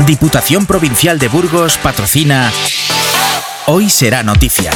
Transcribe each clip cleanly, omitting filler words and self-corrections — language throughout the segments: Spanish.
Diputación Provincial de Burgos patrocina Hoy será noticia.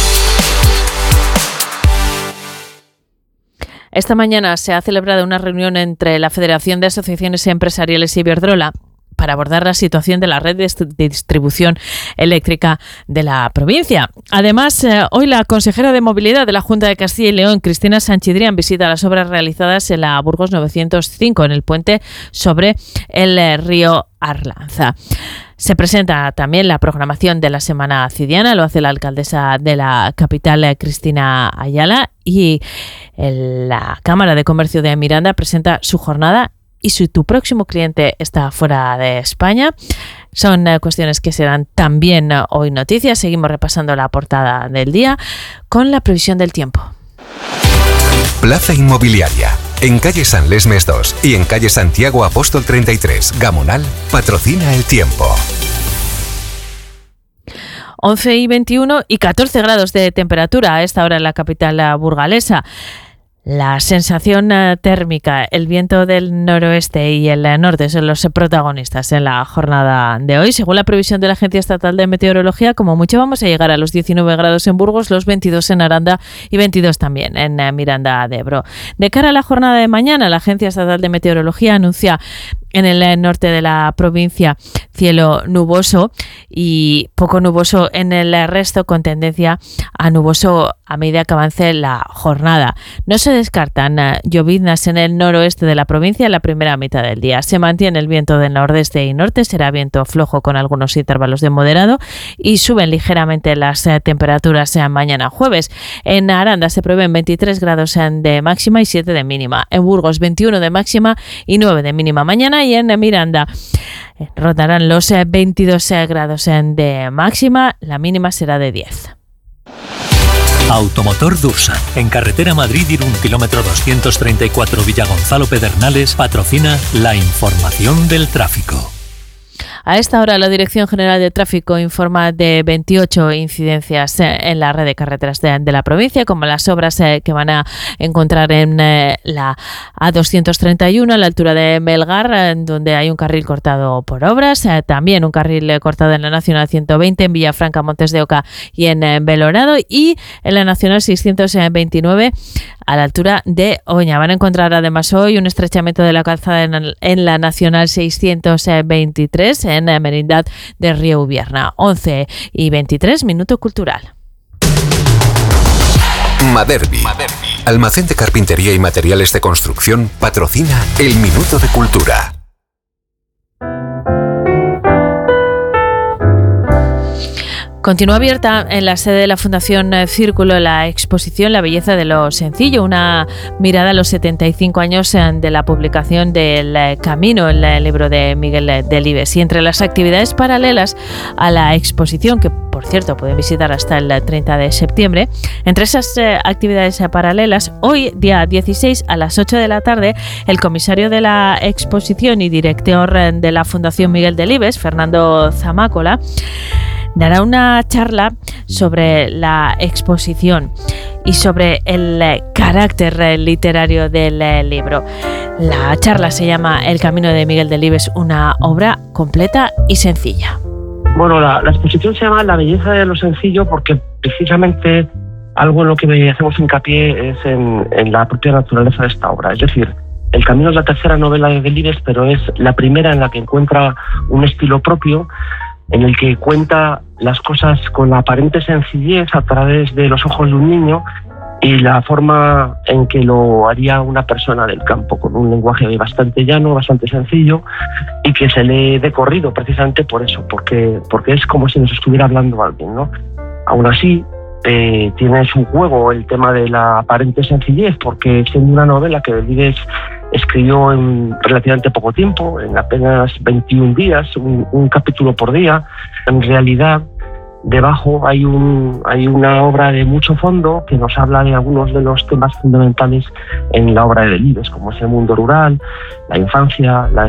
Esta mañana se ha celebrado una reunión entre la Federación de Asociaciones Empresariales y Iberdrola para abordar la situación de la red de distribución eléctrica de la provincia. Además, hoy la consejera de Movilidad de la Junta de Castilla y León, Cristina Sanchidrián, visita las obras realizadas en la Burgos 905, en el puente sobre el río Arlanza. Se presenta también la programación de la Semana Cidiana, lo hace la alcaldesa de la capital, Cristina Ayala, y la Cámara de Comercio de Miranda presenta su jornada. Y si tu próximo cliente está fuera de España, son cuestiones que serán también hoy noticias. Seguimos repasando la portada del día con la previsión del tiempo. Plaza Inmobiliaria. En calle San Lesmes 2 y en calle Santiago Apóstol 33, Gamonal, patrocina el tiempo. 11:21 y 14 grados de temperatura a esta hora en la capital burgalesa. La sensación térmica, el viento del noroeste y el norte son los protagonistas en la jornada de hoy. Según la previsión de la Agencia Estatal de Meteorología, como mucho vamos a llegar a los 19 grados en Burgos, los 22 en Aranda y 22 también en Miranda de Ebro. De cara a la jornada de mañana, la Agencia Estatal de Meteorología anuncia en el norte de la provincia cielo nuboso y poco nuboso en el resto, con tendencia a nuboso a medida que avance la jornada. No se descartan lloviznas en el noroeste de la provincia en la primera mitad del día. Se mantiene el viento del nordeste y norte, será viento flojo con algunos intervalos de moderado y suben ligeramente las temperaturas mañana jueves. En Aranda se prevén 23 grados de máxima y 7 de mínima. En Burgos 21 de máxima y 9 de mínima mañana, y en Miranda rotarán los 22 grados de máxima, la mínima será de 10. Automotor Dursan, en carretera Madrid-Irún, kilómetro 234, Villagonzalo Pedernales, patrocina la información del tráfico. A esta hora, la Dirección General de Tráfico informa de 28 incidencias en la red de carreteras de la provincia, como las obras que van a encontrar en la A231 a la altura de Melgar, donde hay un carril cortado por obras, también un carril cortado en la Nacional 120 en Villafranca, Montes de Oca y en Belorado, y en la Nacional 629 a la altura de Oña. Van a encontrar además hoy un estrechamiento de la calzada en la Nacional 623 en Merindad de Río Ubierna. 11:23, Minuto Cultural. Maderbi, almacén de carpintería y materiales de construcción, patrocina el Minuto de Cultura. Continúa abierta en la sede de la Fundación Círculo la exposición La belleza de lo sencillo, una mirada a los 75 años de la publicación del Camino, el libro de Miguel Delibes. Y entre las actividades paralelas a la exposición, que por cierto pueden visitar hasta el 30 de septiembre, entre esas actividades paralelas, hoy, día 16, a las 8 de la tarde, el comisario de la exposición y director de la Fundación Miguel Delibes, Fernando Zamácola, dará una charla sobre la exposición y sobre el carácter literario del libro. La charla se llama El Camino de Miguel Delibes, una obra completa y sencilla. Bueno, la exposición se llama La belleza de lo sencillo porque precisamente algo en lo que hacemos hincapié es en la propia naturaleza de esta obra. Es decir, El Camino es la tercera novela de Delibes, pero es la primera en la que encuentra un estilo propio, en el que cuenta las cosas con la aparente sencillez a través de los ojos de un niño y la forma en que lo haría una persona del campo, con un lenguaje bastante llano, bastante sencillo, y que se lee de corrido precisamente por eso, porque es como si nos estuviera hablando alguien, ¿no? Aún así, tiene su juego el tema de la aparente sencillez, porque siendo una novela que Delibes escribió en relativamente poco tiempo, en apenas 21 días, un capítulo por día, en realidad debajo hay una obra de mucho fondo que nos habla de algunos de los temas fundamentales en la obra de Delibes, como es el mundo rural, la infancia, la